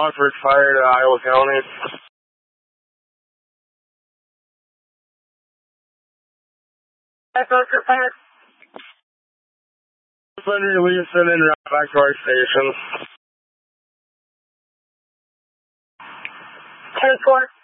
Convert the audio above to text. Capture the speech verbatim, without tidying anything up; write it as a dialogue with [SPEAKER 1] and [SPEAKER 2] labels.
[SPEAKER 1] Montford Fire to Iowa County.
[SPEAKER 2] Montford Fire.
[SPEAKER 1] Thunder Leeson and route back to our station.
[SPEAKER 2] ten four.